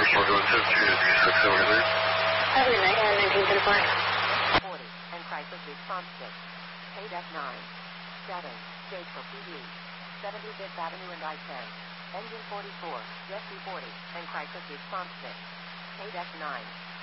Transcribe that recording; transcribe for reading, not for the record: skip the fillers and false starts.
Highway 1934. 40, and crisis response 6. KDEC 9. Setting, stage for PD. 75th Avenue and I-10. Engine 44, Jet 40, and crisis response 6. KDEC 9.